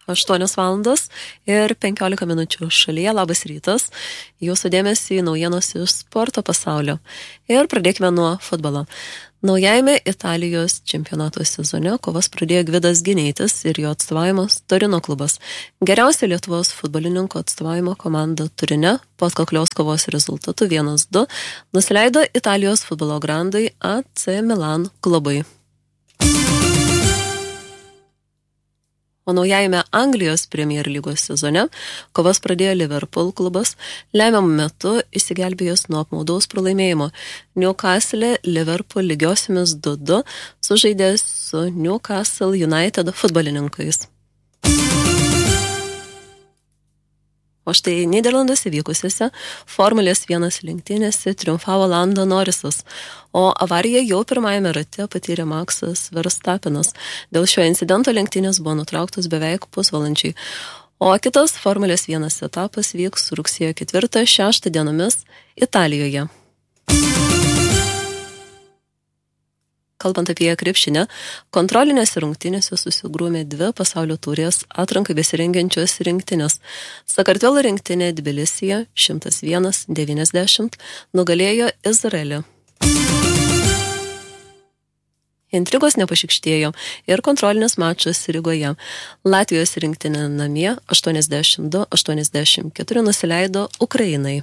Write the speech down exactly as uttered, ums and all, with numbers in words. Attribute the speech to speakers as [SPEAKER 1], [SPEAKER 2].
[SPEAKER 1] aštuonios valandos ir penkiolika minučių šalyje. Labas rytas. Jūsų dėmesį naujienos iš sporto pasaulio. Ir pradėkime nuo futbolo. Naujajame Italijos čempionato sezone kovas pradėjo Gvidas Gineitis ir jo atstovavimas Torino klubas. Geriausia Lietuvos futbolininko atstovavimo komanda Turine po atkaklios kovos rezultatų vienas du nusileido Italijos futbolo grandai A C Milan klubui. O naujajame Anglijos Premier lygos sezone kovas pradėjo Liverpool klubas, lemiamų metu išsigelbėjus nuo apmaudaus pralaimėjimo. Newcastle Liverpool lygiosiomis du du sužaidė su Newcastle United futbolininkais. O štai Nyderlanduose vykusiuose Formulės vienas lenktynėse triumfavo Lando Norrisas, o avariją jau pirmajame rate patyrė Maksas Verstappenas. Dėl šio incidento lenktynės buvo nutrauktos beveik pusvalandžiai, o kitas Formulės vienas etapas vyks rugsėjo ketvirtą šeštą dienomis Italijoje. Kalbant apie krepšinę, kontrolinėse rungtynėse susigrūmė dvi pasaulio taurės atrankai besirengiančios rinktinės. Sakartvelo rinktinė Tbilisyje šimtas vienas devyniasdešimt nugalėjo Izraelį. Intrigos nepašykštėjo ir kontrolinis mačas Rygoje. Latvijos rinktinė namie aštuoniasdešimt du aštuoniasdešimt keturi nusileido Ukrainai.